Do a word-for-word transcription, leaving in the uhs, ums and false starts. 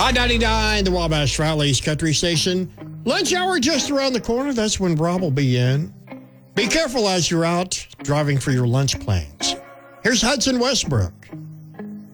I ninety-nine, the Wabash Valley's country station. Lunch hour just around the corner. That's when Rob will be in. Be careful as you're out driving for your lunch plans. Here's Hudson Westbrook.